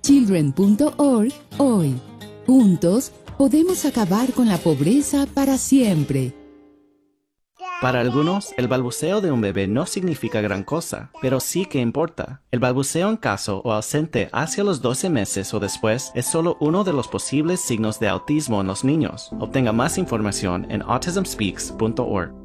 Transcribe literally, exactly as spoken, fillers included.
children punto org hoy. Juntos podemos acabar con la pobreza para siempre. Para algunos, el balbuceo de un bebé no significa gran cosa, pero sí que importa. El balbuceo en caso o ausente hacia los doce meses o después es solo uno de los posibles signos de autismo en los niños. Obtenga más información en autism speaks punto org.